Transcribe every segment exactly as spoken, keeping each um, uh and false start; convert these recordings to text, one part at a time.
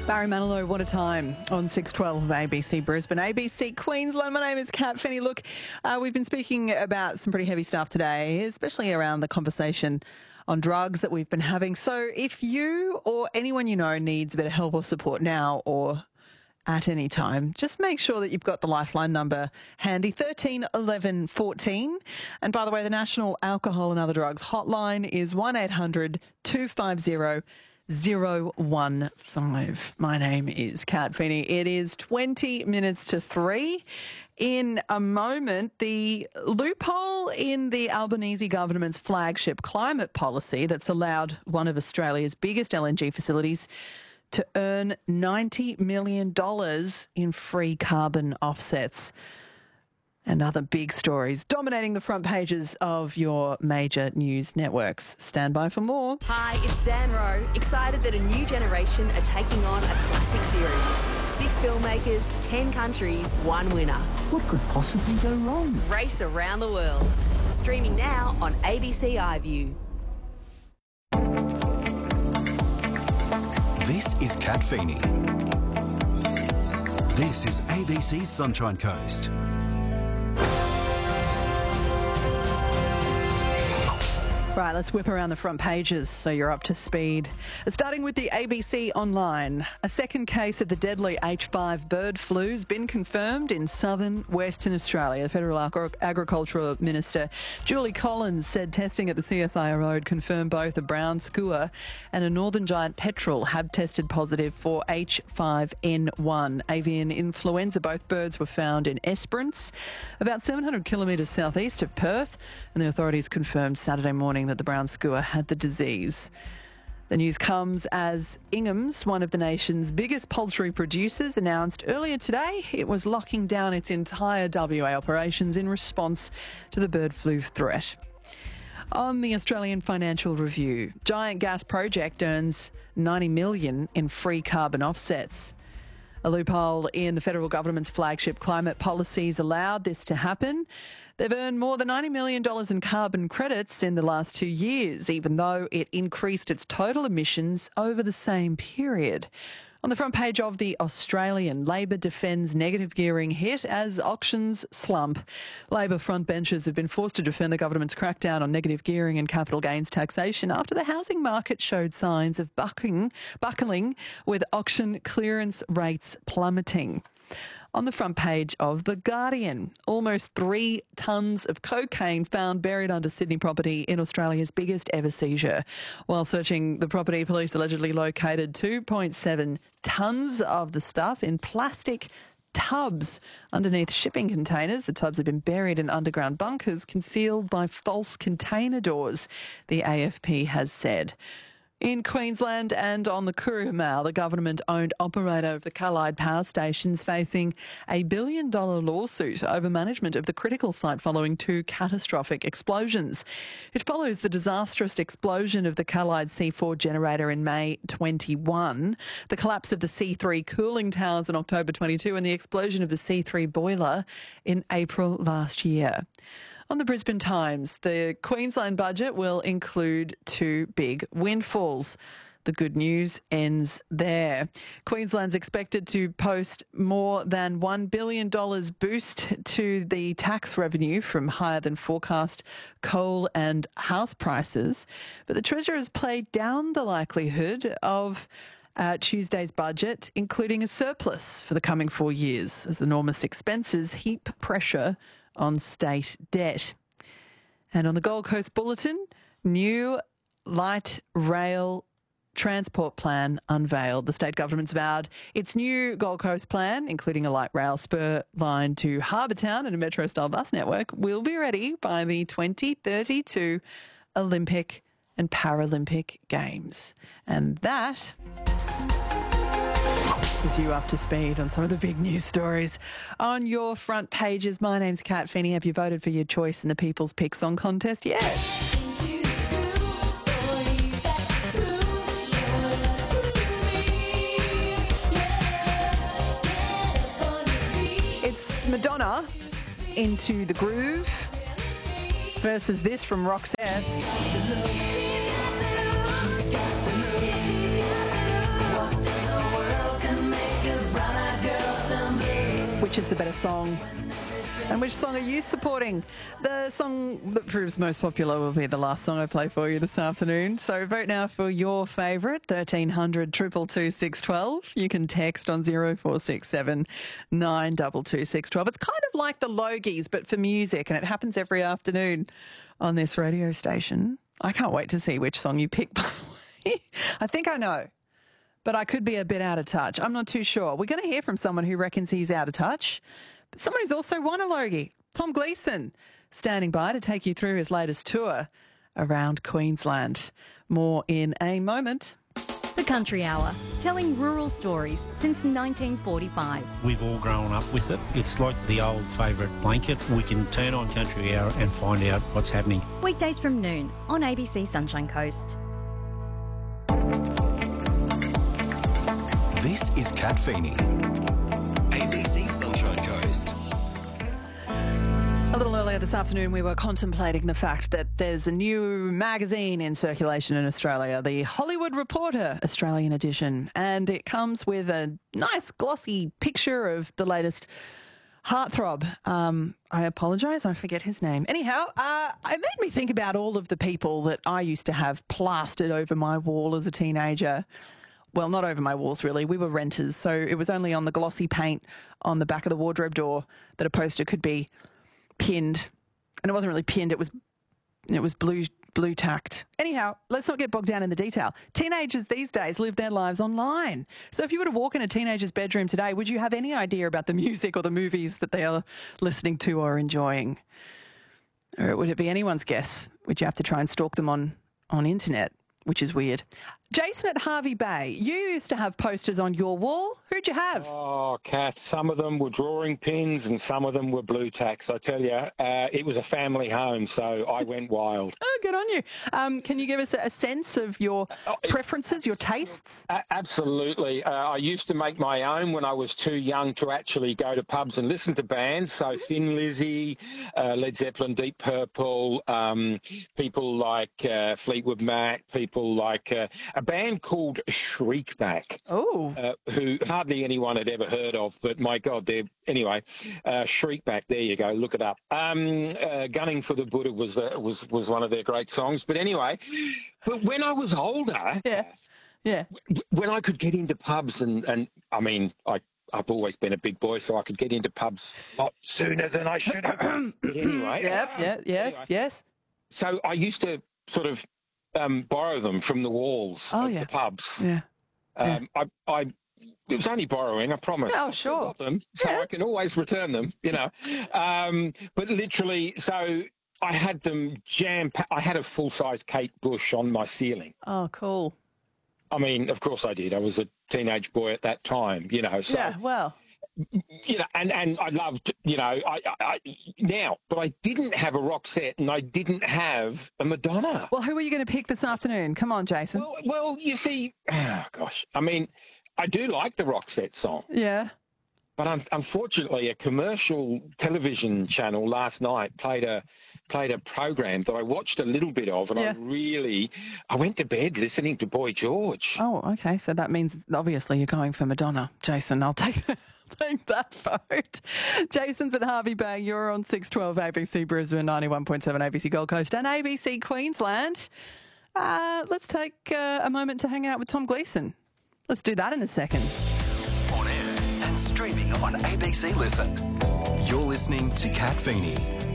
Barry Manilow, what a time on six twelve of A B C Brisbane. A B C Queensland, my name is Kat Finney. Look, uh, we've been speaking about some pretty heavy stuff today, especially around the conversation on drugs that we've been having. So if you or anyone you know needs a bit of help or support now or at any time, just make sure that you've got the Lifeline number handy, thirteen eleven fourteen. And by the way, the National Alcohol and Other Drugs hotline is one eight hundred two five zero zero one five. My name is Kat Finney. It is twenty minutes to three. In a moment, the loophole in the Albanese government's flagship climate policy that's allowed one of Australia's biggest L N G facilities to earn ninety million dollars in free carbon offsets. And other big stories dominating the front pages of your major news networks. Stand by for more. Hi, it's Zanro. Excited that a new generation are taking on a classic series. Six filmmakers, ten countries, one winner. What could possibly go wrong? Race around the world. Streaming now on A B C iView. This is Kat Finney. This is A B C's Sunshine Coast. Right, let's whip around the front pages so you're up to speed. Starting with the A B C Online. A second case of the deadly H five bird flu has been confirmed in southern Western Australia. The Federal Agri- Agricultural Minister Julie Collins said testing at the C S I R O confirmed both a brown skua and a northern giant petrel have tested positive for H five N one. Avian influenza. Both birds were found in Esperance, about seven hundred kilometres southeast of Perth, and the authorities confirmed Saturday morning that the brown skua had the disease. The news comes as Ingham's, one of the nation's biggest poultry producers, announced earlier today it was locking down its entire W A operations in response to the bird flu threat. On the Australian Financial Review, Giant Gas Project earns ninety million dollars in free carbon offsets. A loophole in the federal government's flagship climate policies allowed this to happen. They've earned more than ninety million dollars in carbon credits in the last two years, even though it increased its total emissions over the same period. On the front page of The Australian, Labor defends negative gearing hit as auctions slump. Labor frontbenchers have been forced to defend the government's crackdown on negative gearing and capital gains taxation after the housing market showed signs of bucking, buckling, with auction clearance rates plummeting. On the front page of The Guardian, almost three tonnes of cocaine found buried under Sydney property in Australia's biggest ever seizure. While searching the property, police allegedly located two point seven tonnes of the stuff in plastic tubs underneath shipping containers. The tubs had been buried in underground bunkers concealed by false container doors, the A F P has said. In Queensland and on the Courier Mail, the government-owned operator of the Callide Power Station's facing a billion-dollar lawsuit over management of the critical site following two catastrophic explosions. It follows the disastrous explosion of the Callide C four generator in May twenty-one, the collapse of the C three cooling towers in October twenty-two, and the explosion of the C three boiler in April last year. On the Brisbane Times, the Queensland budget will include two big windfalls. The good news ends there. Queensland's expected to post more than one billion dollars boost to the tax revenue from higher than forecast coal and house prices. But the Treasurer's played down the likelihood of Uh, Tuesday's budget, including a surplus for the coming four years, as enormous expenses heap pressure on state debt. And on the Gold Coast Bulletin, new light rail transport plan unveiled. The state government's vowed its new Gold Coast plan, including a light rail spur line to Harbour Town and a metro-style bus network, will be ready by the twenty thirty-two Olympic and Paralympic Games. And that is you up to speed on some of the big news stories on your front pages. My name's Kat Finney. Have you voted for your choice in the People's Pick Song Contest? Yeah. It's Madonna, Into the Groove, versus this from Roxette. Which is the better song? And which song are you supporting? The song that proves most popular will be the last song I play for you this afternoon. So vote now for your favourite, thirteen hundred, two two two, six one two. You can text on zero four six seven, nine two two, six one two. It's kind of like the Logies, but for music, and it happens every afternoon on this radio station. I can't wait to see which song you pick, by the way. I think I know, but I could be a bit out of touch. I'm not too sure. We're going to hear from someone who reckons he's out of touch. But someone who's also won a Logie, Tom Gleeson, standing by to take you through his latest tour around Queensland. More in a moment. The Country Hour, telling rural stories since nineteen forty-five. We've all grown up with it. It's like the old favourite blanket. We can turn on Country Hour and find out what's happening. Weekdays from noon on A B C Sunshine Coast. This is Kat Feeney. A B C Sunshine Coast. A little earlier this afternoon, we were contemplating the fact that there's a new magazine in circulation in Australia, the Hollywood Reporter Australian edition, and it comes with a nice glossy picture of the latest heartthrob. Um, I apologise, I forget his name. Anyhow, uh, it made me think about all of the people that I used to have plastered over my wall as a teenager. Well, not over my walls, really. We were renters, so it was only on the glossy paint on the back of the wardrobe door that a poster could be pinned. And it wasn't really pinned, it was it was blue blue tacked. Anyhow, let's not get bogged down in the detail. Teenagers these days live their lives online. So if you were to walk in a teenager's bedroom today, would you have any idea about the music or the movies that they are listening to or enjoying? Or would it be anyone's guess? Would you have to try and stalk them on, on internet? Which is weird. Jason at Hervey Bay, you used to have posters on your wall. Who'd you have? Oh, Kat, some of them were drawing pins and some of them were blue tacks. I tell you, uh, it was a family home, so I went wild. Oh, good on you. Um, can you give us a sense of your preferences, your tastes? Uh, absolutely. Uh, I used to make my own when I was too young to actually go to pubs and listen to bands. So Thin Lizzy, uh, Led Zeppelin, Deep Purple, um, people like uh, Fleetwood Mac, people like uh, a band called Shriekback. Oh. Uh, who hardly anyone had ever heard of, but my God, they're anyway. Uh, Shriekback, there you go, look it up. Um, uh, Gunning for the Buddha was uh, was was one of their great songs. But anyway, but when I was older, yeah, yeah, when I could get into pubs and and I mean, I I've always been a big boy, so I could get into pubs a lot sooner than I should have. But anyway, yep, yeah, yes, anyway. yes. So I used to sort of um, borrow them from the walls oh, of yeah. the pubs. Yeah. Um, yeah. I, I, it was only borrowing, I promise. Oh, I still sure. got them, so yeah. I can always return them, you know. Um, but literally, so I had them jam. I had a full-size Kate Bush on my ceiling. Oh, cool. I mean, of course I did. I was a teenage boy at that time, you know. So, yeah, well. You know, and, and I loved, you know, I, I, I now, but I didn't have a Roxette and I didn't have a Madonna. Well, who are you going to pick this afternoon? Come on, Jason. Well, well you see, oh, gosh, I mean, I do like the Roxette song. Yeah. But un- unfortunately, a commercial television channel last night played a played a program that I watched a little bit of, and yeah. I really, I went to bed listening to Boy George. Oh, okay. So that means obviously you're going for Madonna, Jason. I'll take that. Take that vote. Jason's at Hervey Bay. You're on six twelve A B C Brisbane, ninety-one point seven A B C Gold Coast and A B C Queensland. Uh, let's take uh, a moment to hang out with Tom Gleeson. Let's do that in a second. On air and streaming on A B C Listen. You're listening to Kat Feeney.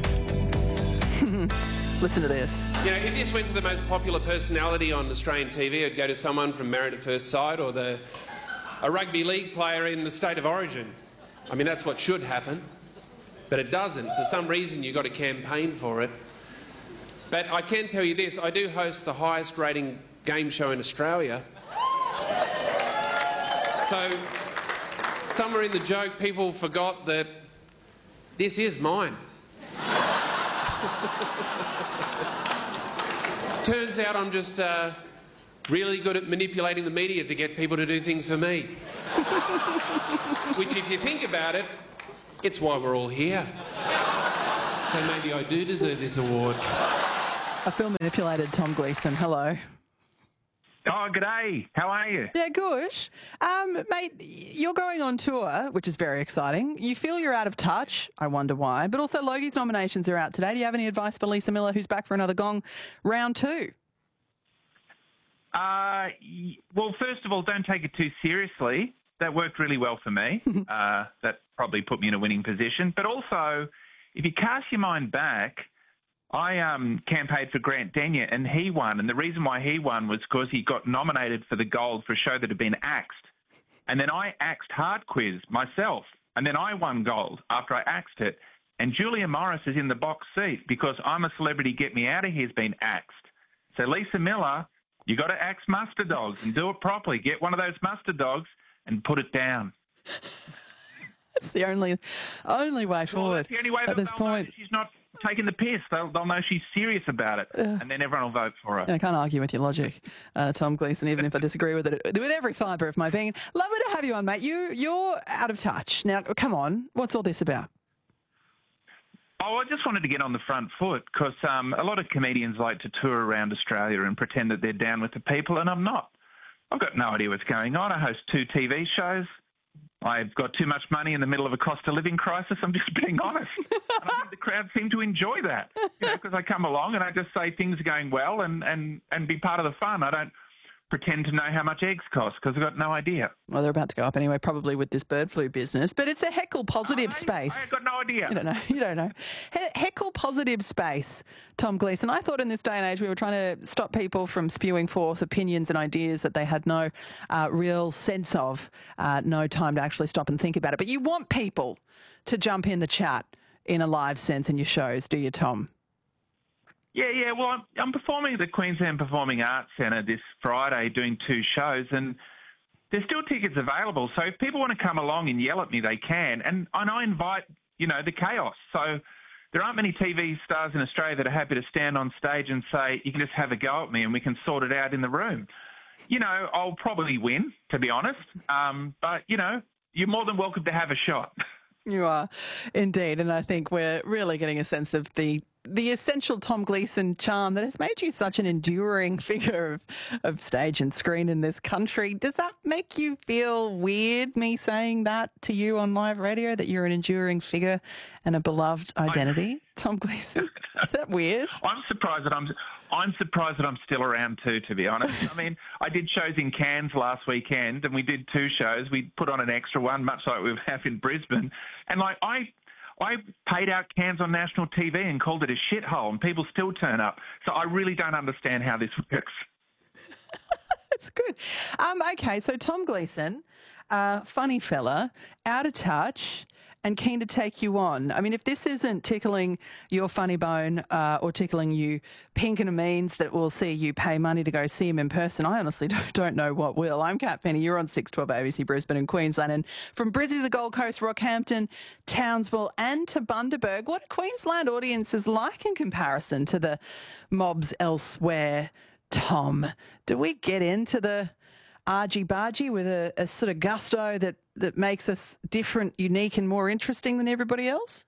Listen to this. You know, if this went to the most popular personality on Australian T V, it'd go to someone from Married at First Sight or the a rugby league player in the state of origin. I mean, that's what should happen, but it doesn't. For some reason, you've got to campaign for it. But I can tell you this, I do host the highest rating game show in Australia. So, somewhere in the joke, people forgot that this is mine. Turns out I'm just uh, really good at manipulating the media to get people to do things for me. Which, if you think about it, it's why we're all here. So maybe I do deserve this award. I feel manipulated, Tom Gleeson. Hello. Oh, g'day. How are you? Yeah, Gush. Um, mate, you're going on tour, which is very exciting. You feel you're out of touch. I wonder why. But also, Logie's nominations are out today. Do you have any advice for Lisa Miller, who's back for another Gong round two? Uh, well, first of all, don't take it too seriously. That worked really well for me. uh, that probably put me in a winning position. But also, if you cast your mind back, I um, campaigned for Grant Denyer and he won. And the reason why he won was because he got nominated for the gold for a show that had been axed. And then I axed Hard Quiz myself. And then I won gold after I axed it. And Julia Morris is in the box seat because I'm a Celebrity Get Me Out of Here has been axed. So Lisa Miller, you got to axe mustard dogs and do it properly. Get one of those mustard dogs and put it down. That's the only only way forward. Well, that's the only way at this they'll point. know she's not taking the piss. They'll, they'll know she's serious about it, uh, and then everyone will vote for her. I can't argue with your logic, uh, Tom Gleeson, even if I disagree with it with every fibre of my being. Lovely to have you on, mate. You you're out of touch now. Come on, what's all this about? Oh, I just wanted to get on the front foot because um, a lot of comedians like to tour around Australia and pretend that they're down with the people, and I'm not. I've got no idea what's going on. I host two T V shows. I've got too much money in the middle of a cost of living crisis. I'm just being honest. And I think the crowd seem to enjoy that, you know, because I come along and I just say things are going well and, and, and be part of the fun. I don't pretend to know how much eggs cost because I've got no idea. Well, they're about to go up anyway, probably with this bird flu business, but it's a heckle positive oh, space. I've got no idea. You don't know. You don't know. He- heckle positive space, Tom Gleeson. I thought in this day and age we were trying to stop people from spewing forth opinions and ideas that they had no uh, real sense of, uh, no time to actually stop and think about it. But you want people to jump in the chat in a live sense in your shows, do you, Tom? Yeah, yeah. Well, I'm, I'm performing at the Queensland Performing Arts Centre this Friday doing two shows, and there's still tickets available. So if people want to come along and yell at me, they can. And, and I invite, you know, the chaos. So there aren't many T V stars in Australia that are happy to stand on stage and say, you can just have a go at me and we can sort it out in the room. You know, I'll probably win, to be honest. Um, but, you know, you're more than welcome to have a shot. You are, indeed. And I think we're really getting a sense of the the essential Tom Gleeson charm that has made you such an enduring figure of, of stage and screen in this country. Does that make you feel weird, me saying that to you on live radio, that you're an enduring figure and a beloved identity, I, Tom Gleeson? Is that weird? I'm surprised that I'm... I'm surprised that I'm still around too, to be honest. I mean, I did shows in Cairns last weekend and we did two shows. We put on an extra one, much like we have in Brisbane. And like I I paid out Cairns on national T V and called it a shithole and people still turn up. So I really don't understand how this works. That's good. Um, okay, so Tom Gleeson, uh, funny fella, out of touch, and keen to take you on. I mean, if this isn't tickling your funny bone uh, or tickling you pink and a means that will see you pay money to go see him in person, I honestly don't, don't know what will. I'm Kat Penny. You're on six twelve A B C Brisbane and Queensland. And from Brisbane to the Gold Coast, Rockhampton, Townsville and to Bundaberg, what are Queensland audiences like in comparison to the mobs elsewhere, Tom? Do we get into the argy-bargy with a, a sort of gusto that, that makes us different, unique and more interesting than everybody else?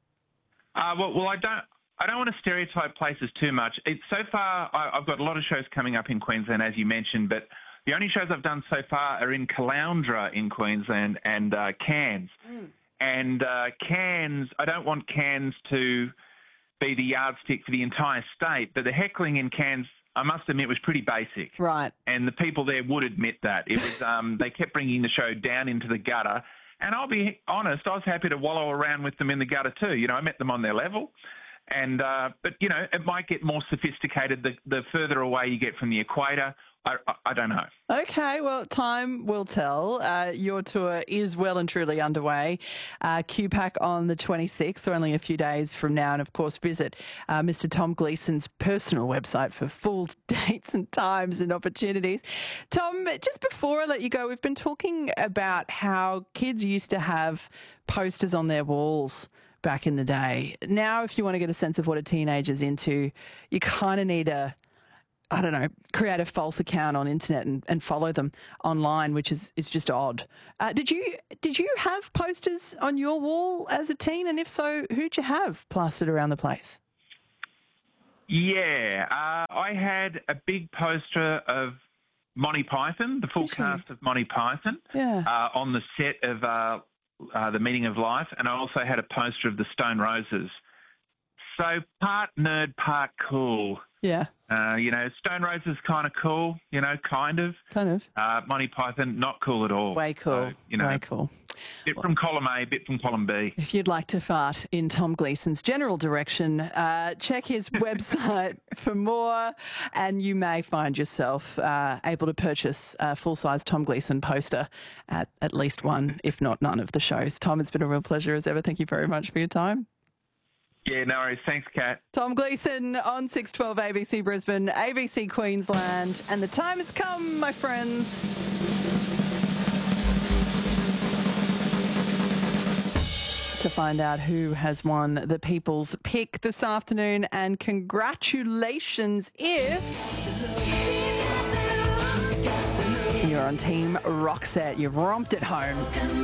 Uh, well, well, I don't I don't want to stereotype places too much. It's so far, I, I've got a lot of shows coming up in Queensland, as you mentioned, but the only shows I've done so far are in Caloundra in Queensland and uh, Cairns. Mm. And uh, Cairns, I don't want Cairns to be the yardstick for the entire state, but the heckling in Cairns, I must admit, was pretty basic. Right. And the people there would admit that. It was um, they kept bringing the show down into the gutter. And I'll be honest, I was happy to wallow around with them in the gutter too. You know, I met them on their level. And uh, but, you know, it might get more sophisticated the, the further away you get from the equator. I, I, I don't know. Okay, well, time will tell. Uh, your tour is well and truly underway. Uh, Q PAC on the twenty-sixth, so only a few days from now. And, of course, visit uh, Mister Tom Gleeson's personal website for full dates and times and opportunities. Tom, just before I let you go, we've been talking about how kids used to have posters on their walls back in the day. Now, if you want to get a sense of what a teenager's into, you kind of need a... I don't know, create a false account on internet and, and follow them online, which is, is just odd. Uh, did you did you have posters on your wall as a teen? And if so, who'd you have plastered around the place? Yeah, uh, I had a big poster of Monty Python, the full Did you? cast of Monty Python, Yeah. uh, on the set of uh, uh, The Meaning of Life, and I also had a poster of the Stone Roses. So part nerd, part cool. Yeah. Uh, you know, Stone Roses kind of cool, you know, kind of. Kind of. Uh, Monty Python, not cool at all. Way cool. So, you know, Way cool. bit from column A, bit from column B. If you'd like to fart in Tom Gleeson's general direction, uh, check his website for more, and you may find yourself uh, able to purchase a full-size Tom Gleeson poster at at least one, if not none, of the shows. Tom, it's been a real pleasure as ever. Thank you very much for your time. Yeah, no worries. Thanks, Kat. Tom Gleeson on six twelve A B C Brisbane, A B C Queensland, and the time has come, my friends. To find out who has won the People's Pick this afternoon, and congratulations if you're on Team Roxette. You've romped it home.